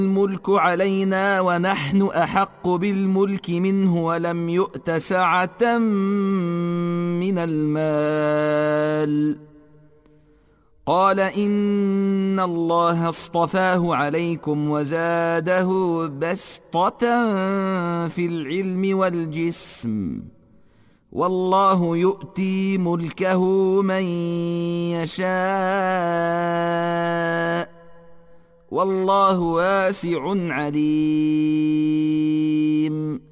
الملك علينا ونحن أحق بالملك منه ولم يؤت سعة من المال. قال إن الله اصطفاه عليكم وزاده بسطة في العلم والجسم، والله يؤتي ملكه من يشاء، والله واسع عليم.